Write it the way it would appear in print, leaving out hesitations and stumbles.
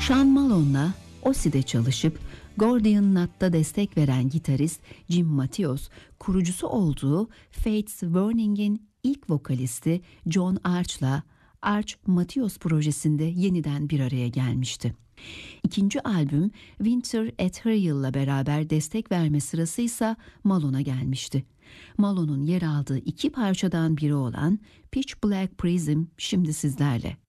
Sean Malone'la Ozzy'de çalışıp Gordian Knot'ta destek veren gitarist Jim Matheos, kurucusu olduğu Fates Warning'in ilk vokalisti John Arch'la Arch Matheos projesinde yeniden bir araya gelmişti. İkinci albüm Winter at Harriel'la beraber destek verme sırası ise Malone'a gelmişti. Malone'un yer aldığı iki parçadan biri olan Pitch Black Prism şimdi sizlerle.